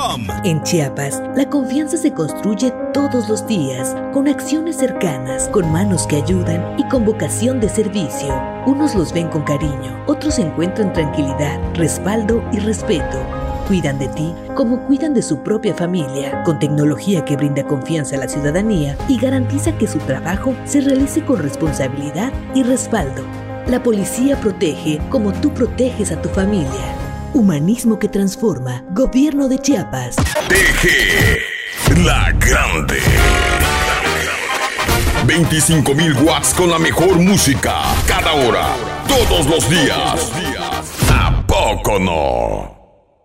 Chiapas.com. En Chiapas, la confianza se construye todos los días, con acciones cercanas, con manos que ayudan y con vocación de servicio. Unos los ven con cariño, otros encuentran tranquilidad, respaldo y respeto. Cuidan de ti como cuidan de su propia familia, con tecnología que brinda confianza a la ciudadanía y garantiza que su trabajo se realice con responsabilidad y respaldo. La policía protege como tú proteges a tu familia. Humanismo que transforma. Gobierno de Chiapas. DG La Grande. 25,000 watts con la mejor música. Cada hora. Todos los días. ¿A poco no?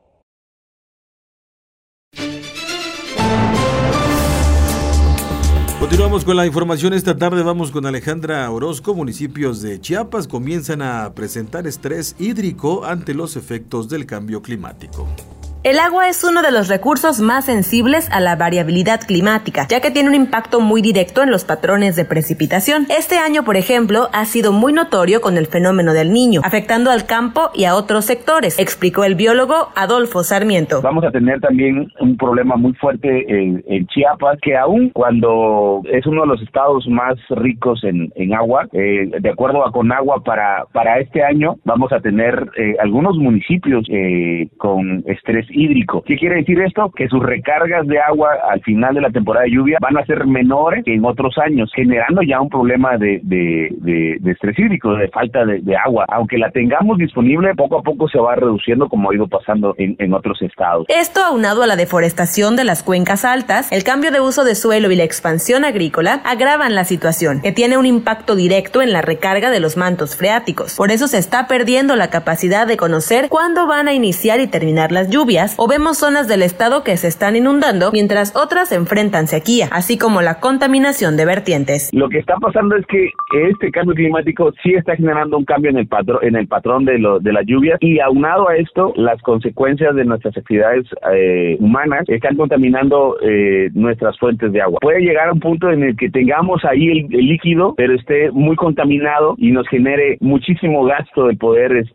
Continuamos con la información esta tarde, vamos con Alejandra Orozco. Municipios de Chiapas comienzan a presentar estrés hídrico ante los efectos del cambio climático. El agua es uno de los recursos más sensibles a la variabilidad climática, ya que tiene un impacto muy directo en los patrones de precipitación. Este año, por ejemplo, ha sido muy notorio con el fenómeno del Niño, afectando al campo y a otros sectores, explicó el biólogo Adolfo Sarmiento. Vamos a tener también un problema muy fuerte en Chiapas, que aún cuando es uno de los estados más ricos en agua, de acuerdo a Conagua, para este año vamos a tener algunos municipios con estrés hídrico. ¿Qué quiere decir esto? Que sus recargas de agua al final de la temporada de lluvia van a ser menores que en otros años, generando ya un problema de estrés hídrico, de falta de agua. Aunque la tengamos disponible, poco a poco se va reduciendo, como ha ido pasando en otros estados. Esto aunado a la deforestación de las cuencas altas, el cambio de uso de suelo y la expansión agrícola agravan la situación, que tiene un impacto directo en la recarga de los mantos freáticos. Por eso se está perdiendo la capacidad de conocer cuándo van a iniciar y terminar las lluvias, o vemos zonas del estado que se están inundando, mientras otras enfrentan sequía, así como la contaminación de vertientes. Lo que está pasando es que este cambio climático sí está generando un cambio en el patrón de las lluvias, y aunado a esto, las consecuencias de nuestras actividades humanas están contaminando nuestras fuentes de agua. Puede llegar a un punto en el que tengamos ahí el líquido, pero esté muy contaminado y nos genere muchísimo gasto de poder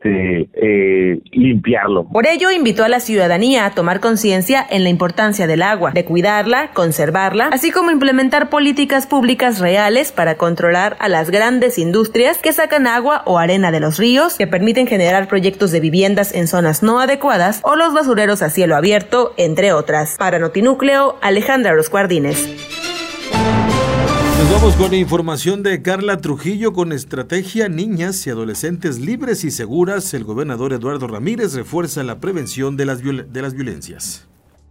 limpiarlo. Por ello, invitó a la ciudadanía a tomar conciencia en la importancia del agua, de cuidarla, conservarla, así como implementar políticas públicas reales para controlar a las grandes industrias que sacan agua o arena de los ríos, que permiten generar proyectos de viviendas en zonas no adecuadas, o los basureros a cielo abierto, entre otras. Para Notinúcleo, Alejandra Orozco Ardínez. Nos vamos con información de Carla Trujillo. Con estrategia Niñas y Adolescentes Libres y Seguras, el gobernador Eduardo Ramírez refuerza la prevención de las violencias.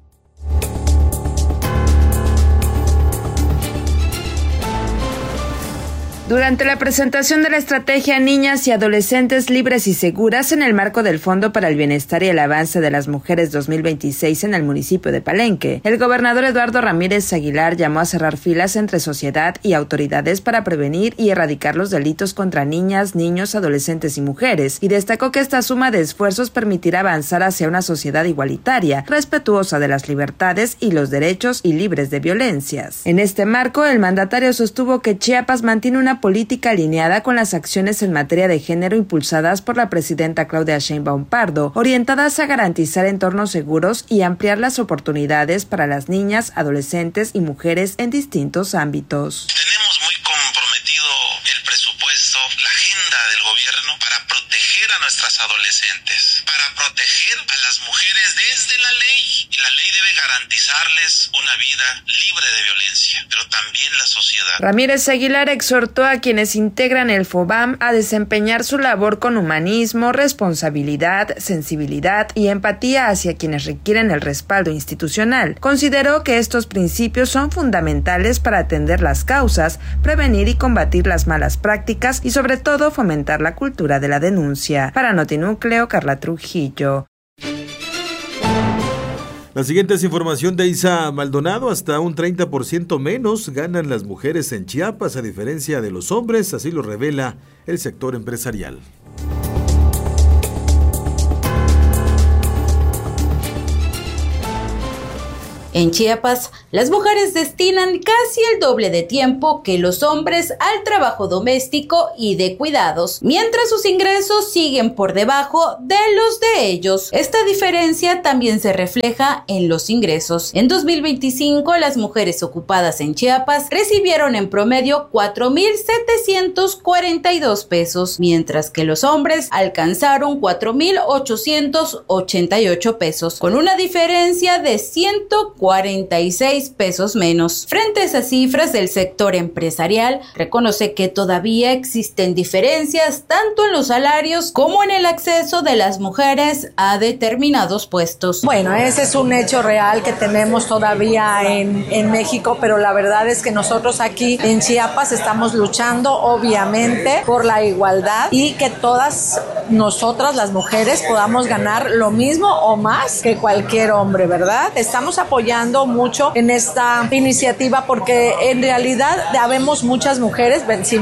Durante la presentación de la estrategia Niñas y Adolescentes Libres y Seguras en el marco del Fondo para el Bienestar y el Avance de las Mujeres 2026 en el municipio de Palenque, el gobernador Eduardo Ramírez Aguilar llamó a cerrar filas entre sociedad y autoridades para prevenir y erradicar los delitos contra niñas, niños, adolescentes y mujeres, y destacó que esta suma de esfuerzos permitirá avanzar hacia una sociedad igualitaria, respetuosa de las libertades y los derechos y libres de violencias. En este marco, el mandatario sostuvo que Chiapas mantiene una política alineada con las acciones en materia de género impulsadas por la presidenta Claudia Sheinbaum Pardo, orientadas a garantizar entornos seguros y ampliar las oportunidades para las niñas, adolescentes y mujeres en distintos ámbitos. Tenemos muy comprometido el presupuesto, la agenda del gobierno para proteger a nuestras adolescentes, para proteger a las mujeres desde la ley, y la ley debe garantizarles una vida libre de violencia, pero también la sociedad. Ramírez Aguilar exhortó a quienes integran el FOBAM a desempeñar su labor con humanismo, responsabilidad, sensibilidad y empatía hacia quienes requieren el respaldo institucional. Consideró que estos principios son fundamentales para atender las causas, prevenir y combatir las malas prácticas y sobre todo fomentar la cultura de la denuncia. Para Notinúcleo, Carla Trujillo. La siguiente es información de Isa Maldonado. Hasta un 30% menos ganan las mujeres en Chiapas a diferencia de los hombres, así lo revela el sector empresarial. En Chiapas, las mujeres destinan casi el doble de tiempo que los hombres al trabajo doméstico y de cuidados, mientras sus ingresos siguen por debajo de los de ellos. Esta diferencia también se refleja en los ingresos. En 2025, las mujeres ocupadas en Chiapas recibieron en promedio 4,742 pesos, mientras que los hombres alcanzaron 4,888 pesos, con una diferencia de 146 pesos menos. Frente a esas cifras, el sector empresarial reconoce que todavía existen diferencias tanto en los salarios como en el acceso de las mujeres a determinados puestos. Bueno, ese es un hecho real que tenemos todavía en México, pero la verdad es que nosotros aquí en Chiapas estamos luchando obviamente por la igualdad y que todas nosotras las mujeres podamos ganar lo mismo o más que cualquier hombre, ¿verdad? Estamos apoyando mucho en esta iniciativa porque en realidad habemos muchas mujeres, sin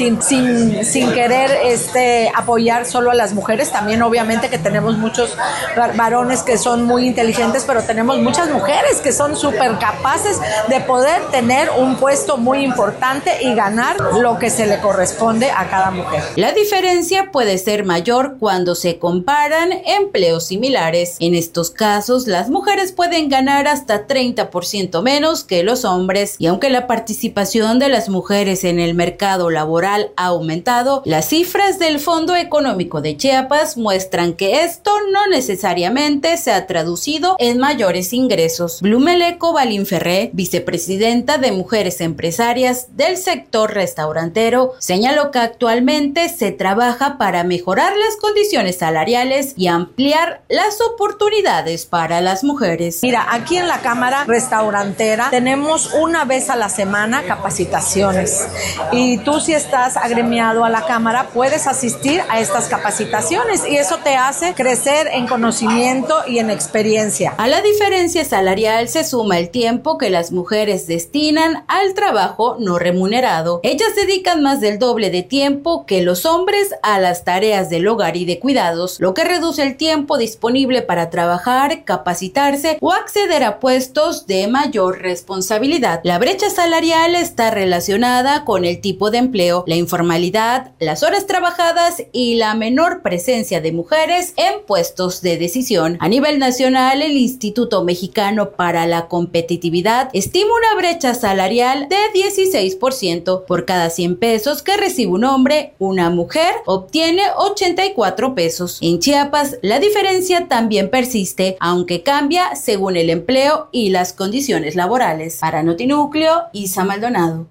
querer apoyar solo a las mujeres, también obviamente que tenemos muchos varones que son muy inteligentes, pero tenemos muchas mujeres que son súper capaces de poder tener un puesto muy importante y ganar lo que se le corresponde a cada mujer. La diferencia puede ser mayor cuando se comparan empleos similares. En estos casos, las mujeres pueden ganar hasta 30% menos que los hombres, y aunque la participación de las mujeres en el mercado laboral ha aumentado, las cifras del Fondo Económico de Chiapas muestran que esto no necesariamente se ha traducido en mayores ingresos. Blumeleco Balinferré, vicepresidenta de Mujeres Empresarias del sector restaurantero, señaló que actualmente se trabaja para mejorar las condiciones salariales y ampliar las oportunidades para las mujeres. Mira, aquí en la Cámara Restaurantera tenemos una vez a la semana capacitaciones y tú, si estás agremiado a la Cámara, puedes asistir a estas capacitaciones y eso te hace crecer en conocimiento y en experiencia. A la diferencia salarial se suma el tiempo que las mujeres destinan al trabajo no remunerado. Ellas dedican más del doble de tiempo que los hombres a las tareas del hogar y de cuidados, lo que reduce el tiempo disponible para trabajar, capacitarse o acceder a puestos de mayor responsabilidad. La brecha salarial está relacionada con el tipo de empleo, la informalidad, las horas trabajadas y la menor presencia de mujeres en puestos de decisión. A nivel nacional, el Instituto Mexicano para la Competitividad estima una brecha salarial de 16%. Por cada 100 pesos que recibe un hombre, una mujer obtiene 84 pesos. En Chiapas, la diferencia también persiste, aunque cambia según el empleo y las condiciones laborales. Para Notinúcleo, Isa Maldonado.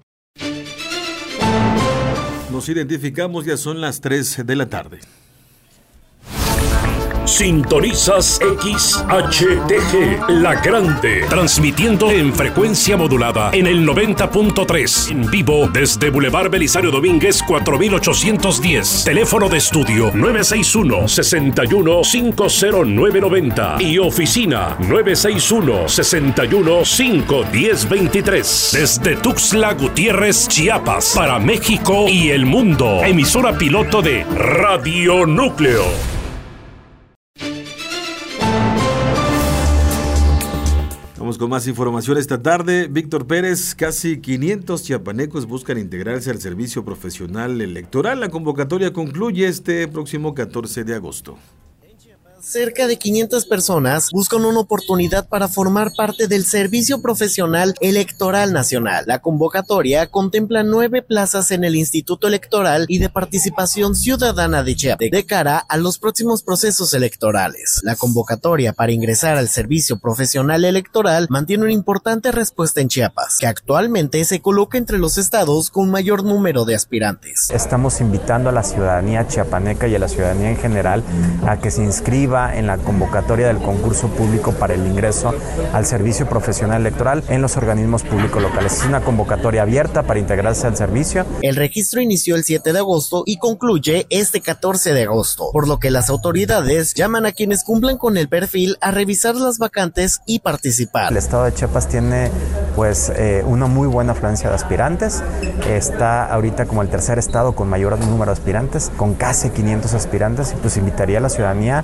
Nos identificamos, ya son las 3 de la tarde. Sintonizas XHTG, La Grande, transmitiendo en frecuencia modulada en el 90.3, en vivo desde Boulevard Belisario Domínguez 4810, teléfono de estudio 961-61-50990 y oficina 961-61-51023, desde Tuxtla Gutiérrez, Chiapas, para México y el mundo, emisora piloto de Radio Núcleo. Vamos con más información esta tarde. Víctor Pérez, casi 500 chiapanecos buscan integrarse al servicio profesional electoral. La convocatoria concluye este próximo 14 de agosto. Cerca de 500 personas buscan una oportunidad para formar parte del Servicio Profesional Electoral Nacional. La convocatoria contempla 9 plazas en el Instituto Electoral y de Participación Ciudadana de Chiapas de cara a los próximos procesos electorales. La convocatoria para ingresar al Servicio Profesional Electoral mantiene una importante respuesta en Chiapas, que actualmente se coloca entre los estados con mayor número de aspirantes. Estamos invitando a la ciudadanía chiapaneca y a la ciudadanía en general a que se inscriba en la convocatoria del concurso público para el ingreso al servicio profesional electoral en los organismos públicos locales. Es una convocatoria abierta para integrarse al servicio. El registro inició el 7 de agosto y concluye este 14 de agosto, por lo que las autoridades llaman a quienes cumplan con el perfil a revisar las vacantes y participar. El estado de Chiapas tiene una muy buena afluencia de aspirantes. Está ahorita como el tercer estado con mayor número de aspirantes, con casi 500 aspirantes, y pues invitaría a la ciudadanía a que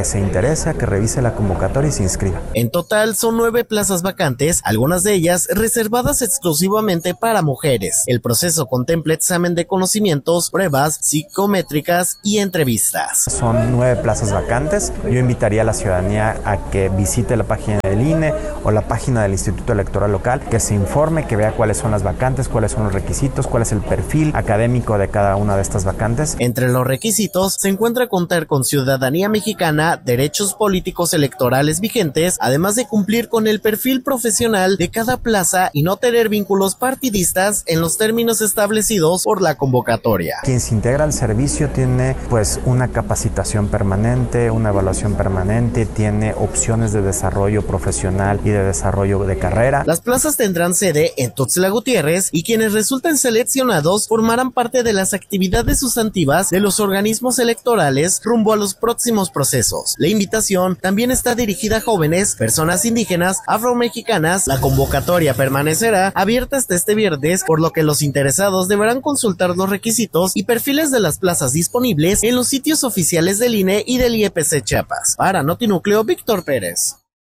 se interese a que revise la convocatoria y se inscriba. En total son 9 plazas vacantes, algunas de ellas reservadas exclusivamente para mujeres. El proceso contempla examen de conocimientos, pruebas psicométricas y entrevistas. Son 9 plazas vacantes. Yo invitaría a la ciudadanía a que visite la página del INE o la página del Instituto Electoral Local, que se informe, que vea cuáles son las vacantes, cuáles son los requisitos, cuál es el perfil académico de cada una de estas vacantes. Entre los requisitos se encuentra contar con ciudadanía mexicana, derechos políticos electorales vigentes, además de cumplir con el perfil profesional de cada plaza y no tener vínculos partidistas en los términos establecidos por la convocatoria. Quien se integra al servicio tiene pues una capacitación permanente, una evaluación permanente, tiene opciones de desarrollo profesional y de desarrollo de carrera. Las plazas tendrán sede en Tuxtla Gutiérrez y quienes resulten seleccionados formarán parte de las actividades sustantivas de los organismos electorales rumbo a los próximos procesos. La invitación también está dirigida a jóvenes, personas indígenas, afromexicanas. La convocatoria permanecerá abierta hasta este viernes, por lo que los interesados deberán consultar los requisitos y perfiles de las plazas disponibles en los sitios oficiales del INE y del IEPC Chiapas. Para Notinúcleo, Víctor Pérez.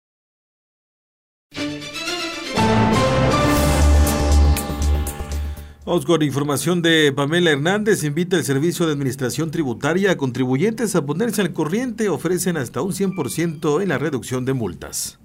Vamos con información de Pamela Hernández. Invita el Servicio de Administración Tributaria a contribuyentes a ponerse al corriente. Ofrecen hasta un 100% en la reducción de multas.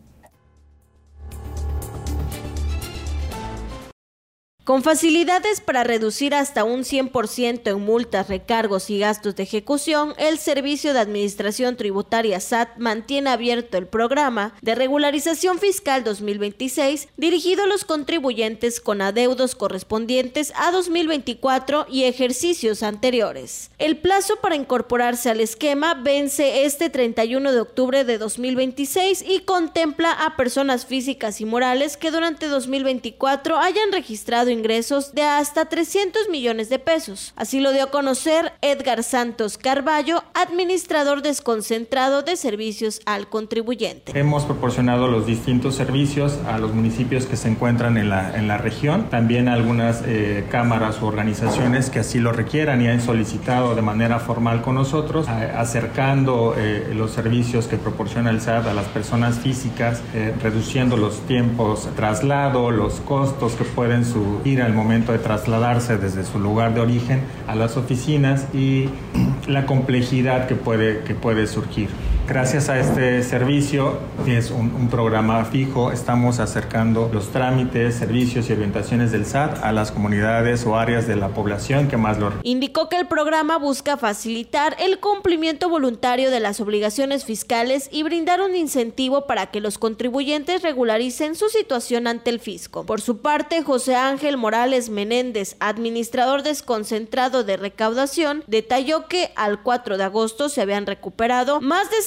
Con facilidades para reducir hasta un 100% en multas, recargos y gastos de ejecución, el Servicio de Administración Tributaria SAT mantiene abierto el programa de regularización fiscal 2026 dirigido a los contribuyentes con adeudos correspondientes a 2024 y ejercicios anteriores. El plazo para incorporarse al esquema vence este 31 de octubre de 2026 y contempla a personas físicas y morales que durante 2024 hayan registrado ingresos de hasta 300 millones de pesos. Así lo dio a conocer Edgar Santos Carballo, administrador desconcentrado de servicios al contribuyente. Hemos proporcionado los distintos servicios a los municipios que se encuentran en la región, también a algunas cámaras u organizaciones que así lo requieran y han solicitado de manera formal con nosotros, acercando los servicios que proporciona el SAT a las personas físicas, reduciendo los tiempos de traslado, los costos que pueden ir al momento de trasladarse desde su lugar de origen a las oficinas y la complejidad que puede surgir. Gracias a este servicio, que es un programa fijo, estamos acercando los trámites, servicios y orientaciones del SAT a las comunidades o áreas de la población que más lo requieren. Indicó que el programa busca facilitar el cumplimiento voluntario de las obligaciones fiscales y brindar un incentivo para que los contribuyentes regularicen su situación ante el fisco. Por su parte, José Ángel Morales Menéndez, administrador desconcentrado de recaudación, detalló que al 4 de agosto se habían recuperado más de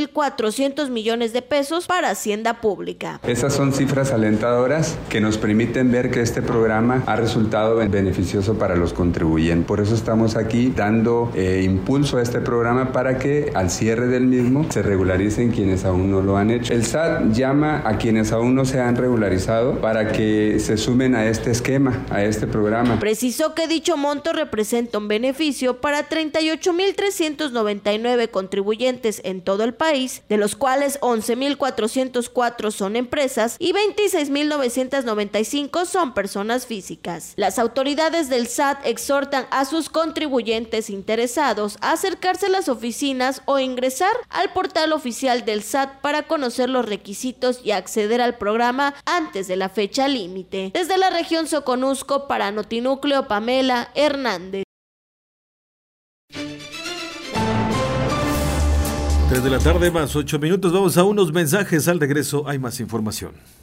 6.400 millones de pesos para Hacienda Pública. Esas son cifras alentadoras que nos permiten ver que este programa ha resultado beneficioso para los contribuyentes. Por eso estamos aquí dando impulso a este programa para que al cierre del mismo se regularicen quienes aún no lo han hecho. El SAT llama a quienes aún no se han regularizado para que se sumen a este esquema, a este programa. Precisó que dicho monto representa un beneficio para 38.399 contribuyentes en todo el país, de los cuales 11.404 son empresas y 26.995 son personas físicas. Las autoridades del SAT exhortan a sus contribuyentes interesados a acercarse a las oficinas o ingresar al portal oficial del SAT para conocer los requisitos y acceder al programa antes de la fecha límite. Desde la región Soconusco, para Notinúcleo, Pamela Hernández. 3 de la tarde más 8 minutos, vamos a unos mensajes, al regreso hay más información.